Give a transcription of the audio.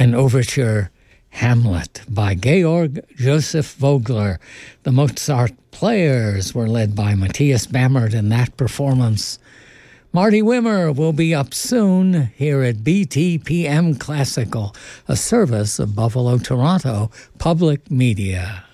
and overture Hamlet by Georg Joseph Vogler. The Mozart players were led by Matthias Bammert in that performance. Marty Wimmer will be up soon here at BTPM Classical, a service of Buffalo, Toronto Public Media.